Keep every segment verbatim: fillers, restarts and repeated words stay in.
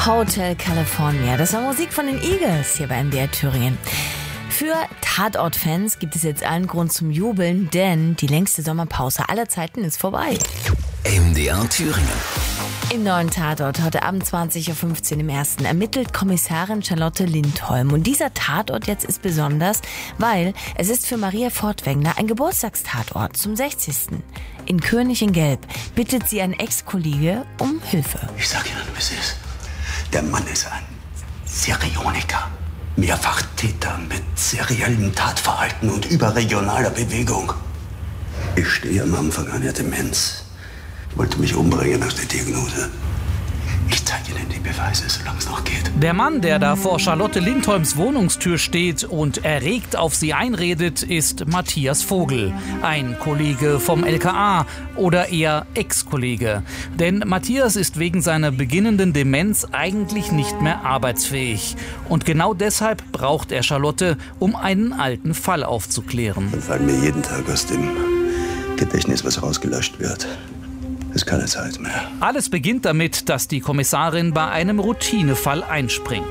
Hotel California. Das war Musik von den Eagles hier bei M D R Thüringen. Für Tatort-Fans gibt es jetzt allen Grund zum Jubeln, denn die längste Sommerpause aller Zeiten ist vorbei. M D R Thüringen. Im neuen Tatort, heute Abend zwanzig Uhr fünfzehn im ersten, ermittelt Kommissarin Charlotte Lindholm. Und dieser Tatort jetzt ist besonders, weil es ist für Maria Fortwängler ein Geburtstagstatort zum sechzigsten In König in Gelb bittet sie einen Ex-Kollege um Hilfe. Ich sag Ihnen, wie es ist. Der Mann ist ein Serioniker. Mehrfachtäter mit seriellem Tatverhalten und überregionaler Bewegung. Ich stehe am Anfang einer Demenz. Wollte mich umbringen nach der Diagnose. Ich zeige Ihnen die Beweise, solange es noch geht. Der Mann, der da vor Charlotte Lindholms Wohnungstür steht und erregt auf sie einredet, ist Matthias Vogel. Ein Kollege vom L K A oder eher Ex-Kollege. Denn Matthias ist wegen seiner beginnenden Demenz eigentlich nicht mehr arbeitsfähig. Und genau deshalb braucht er Charlotte, um einen alten Fall aufzuklären. Dann fallen mir jeden Tag aus dem Gedächtnis, was rausgelöscht wird. Ist keine Zeit mehr. Alles beginnt damit, dass die Kommissarin bei einem Routinefall einspringt.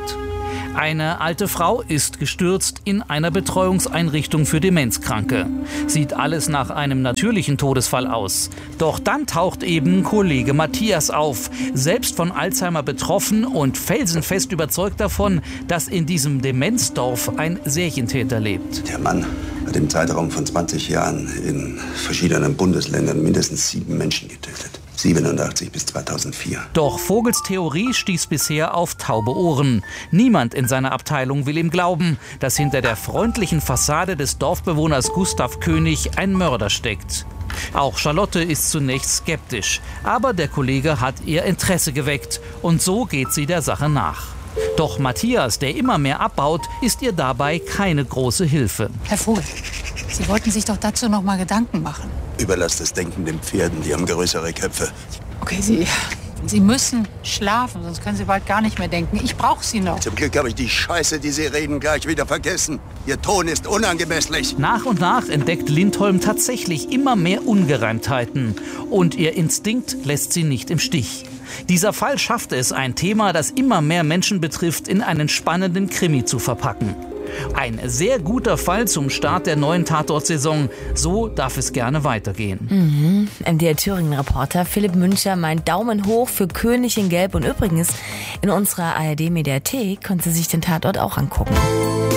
Eine alte Frau ist gestürzt in einer Betreuungseinrichtung für Demenzkranke. Sieht alles nach einem natürlichen Todesfall aus. Doch dann taucht eben Kollege Matthias auf, selbst von Alzheimer betroffen und felsenfest überzeugt davon, dass in diesem Demenzdorf ein Serientäter lebt. Der Mann hat im Zeitraum von zwanzig Jahren in verschiedenen Bundesländern mindestens sieben Menschen getötet. siebenundachtzig bis zweitausendvier. Doch Vogels Theorie stieß bisher auf taube Ohren. Niemand in seiner Abteilung will ihm glauben, dass hinter der freundlichen Fassade des Dorfbewohners Gustav König ein Mörder steckt. Auch Charlotte ist zunächst skeptisch, aber der Kollege hat ihr Interesse geweckt und so geht sie der Sache nach. Doch Matthias, der immer mehr abbaut, ist ihr dabei keine große Hilfe. Herr Vogel, Sie wollten sich doch dazu noch mal Gedanken machen. Überlass das Denken den Pferden, die haben größere Köpfe. Okay, Sie, Sie müssen schlafen, sonst können Sie bald gar nicht mehr denken. Ich brauche Sie noch. Zum Glück habe ich die Scheiße, die Sie reden, gleich wieder vergessen. Ihr Ton ist unangemesslich. Nach und nach entdeckt Lindholm tatsächlich immer mehr Ungereimtheiten. Und ihr Instinkt lässt sie nicht im Stich. Dieser Fall schafft es, ein Thema, das immer mehr Menschen betrifft, in einen spannenden Krimi zu verpacken. Ein sehr guter Fall zum Start der neuen Tatort-Saison. So darf es gerne weitergehen. Mhm. M D R Thüringen-Reporter Philipp Müncher meint Daumen hoch für König in Gelb. Und übrigens, in unserer A R D-Mediathek können Sie sich den Tatort auch angucken.